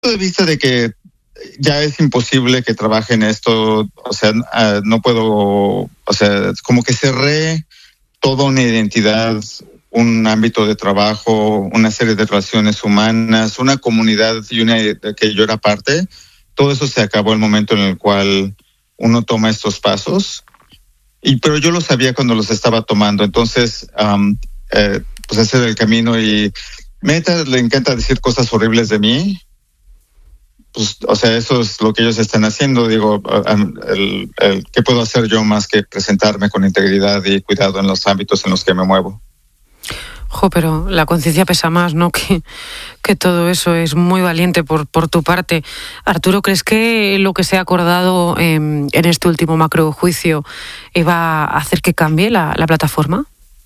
punto de vista de que ya es imposible que trabaje en esto, o sea, no puedo, o sea, como que cerré toda una identidad, un ámbito de trabajo, una serie de relaciones humanas, una comunidad y una que yo era parte. Todo eso se acabó el momento en el cual uno toma estos pasos. Pero yo lo sabía cuando los estaba tomando. Entonces, pues ese era el camino. Y Meta le encanta decir cosas horribles de mí. Pues, o sea, eso es lo que ellos están haciendo. Digo, ¿qué puedo hacer yo más que presentarme con integridad y cuidado en los ámbitos en los que me muevo? Pero la conciencia pesa más, ¿no? Que todo eso. Es muy valiente por tu parte. Arturo, ¿crees que lo que se ha acordado en este último macrojuicio va a hacer que cambie la plataforma?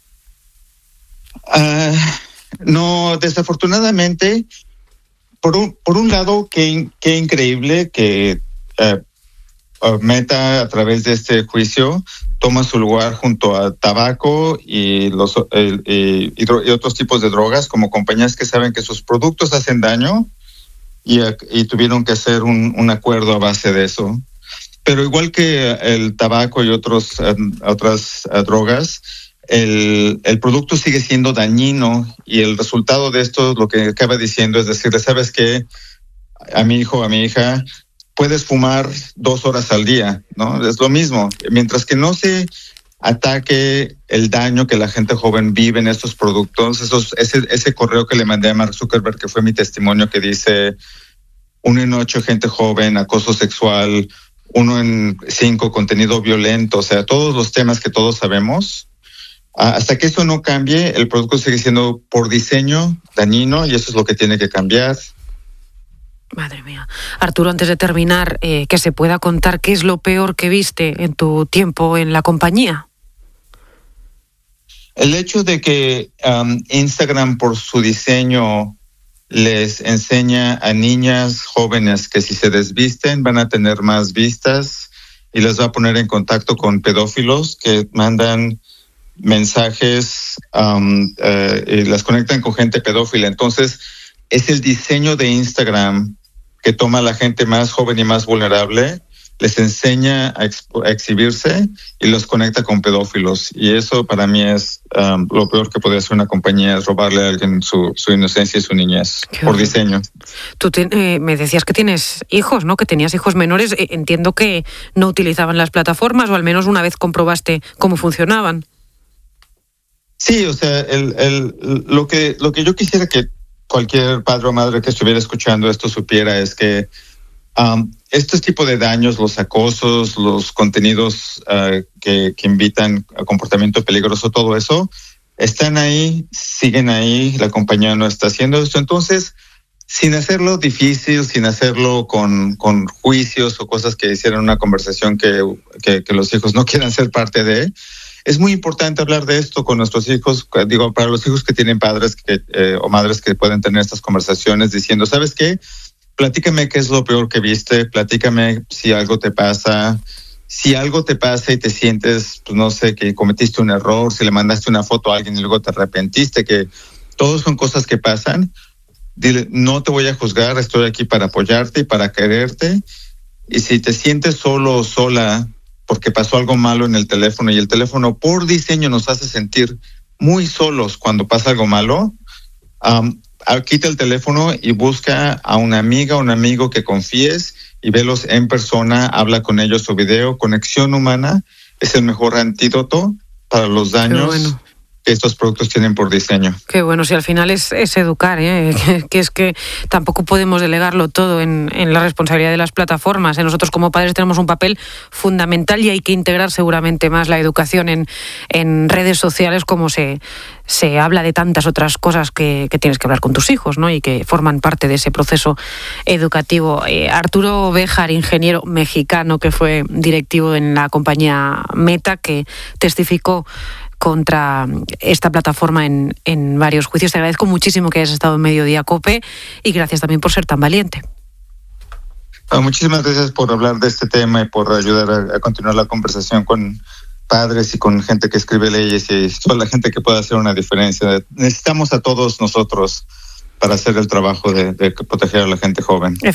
No, desafortunadamente. Por un lado, qué increíble que Meta, a través de este juicio, toma su lugar junto a tabaco y otros tipos de drogas, como compañías que saben que sus productos hacen daño y tuvieron que hacer un acuerdo a base de eso. Pero igual que el tabaco y otras drogas, el producto sigue siendo dañino, y el resultado de esto, lo que acaba diciendo es decirle, ¿sabes qué? A mi hijo, a mi hija, puedes fumar 2 horas al día, ¿no? Es lo mismo. Mientras que no se ataque el daño que la gente joven vive en estos productos, ese correo que le mandé a Mark Zuckerberg, que fue mi testimonio, que dice 1 en 8 gente joven, acoso sexual, 1 en 5 contenido violento, o sea, todos los temas que todos sabemos. Hasta que eso no cambie, el producto sigue siendo por diseño dañino, y eso es lo que tiene que cambiar. Madre mía. Arturo, antes de terminar, que se pueda contar qué es lo peor que viste en tu tiempo en la compañía. El hecho de que Instagram, por su diseño, les enseña a niñas jóvenes que si se desvisten van a tener más vistas, y les va a poner en contacto con pedófilos que mandan mensajes y las conectan con gente pedófila. Entonces, es el diseño de Instagram que toma a la gente más joven y más vulnerable, les enseña a exhibirse y los conecta con pedófilos. Y eso para mí es lo peor que puede hacer una compañía, es robarle a alguien su inocencia y su niñez. Qué por bueno. Diseño. Tú me decías que tienes hijos, ¿no? Que tenías hijos menores. Entiendo que no utilizaban las plataformas, o al menos una vez comprobaste cómo funcionaban. Sí, o sea, lo que yo quisiera que cualquier padre o madre que estuviera escuchando esto supiera es que este tipo de daños, los acosos, los contenidos que invitan a comportamiento peligroso, todo eso, están ahí, siguen ahí, la compañía no está haciendo esto. Entonces, sin hacerlo difícil, sin hacerlo con juicios o cosas que hicieran una conversación que los hijos no quieran ser parte de, es muy importante hablar de esto con nuestros hijos. Digo, para los hijos que tienen padres o madres que pueden tener estas conversaciones diciendo, ¿sabes qué? Platícame qué es lo peor que viste, platícame si algo te pasa. Si algo te pasa y te sientes, pues no sé, que cometiste un error, si le mandaste una foto a alguien y luego te arrepentiste, que todos son cosas que pasan, dile, no te voy a juzgar, estoy aquí para apoyarte y para quererte. Y si te sientes solo o sola porque pasó algo malo en el teléfono, y el teléfono por diseño nos hace sentir muy solos cuando pasa algo malo, quita el teléfono y busca a una amiga o un amigo que confíes y velos en persona, habla con ellos o video. Conexión humana es el mejor antídoto para los daños que estos productos tienen por diseño. Qué bueno, si al final es educar, que es que tampoco podemos delegarlo todo en la responsabilidad de las plataformas. Nosotros como padres tenemos un papel fundamental, y hay que integrar seguramente más la educación en redes sociales, como se habla de tantas otras cosas que tienes que hablar con tus hijos, ¿no? Y que forman parte de ese proceso educativo. Arturo Béjar, ingeniero mexicano que fue directivo en la compañía Meta, que testificó contra esta plataforma en varios juicios. Te agradezco muchísimo que hayas estado en Mediodía COPE, y gracias también por ser tan valiente. Muchísimas gracias por hablar de este tema y por ayudar a continuar la conversación con padres y con gente que escribe leyes y toda la gente que pueda hacer una diferencia. Necesitamos a todos nosotros para hacer el trabajo de proteger a la gente joven.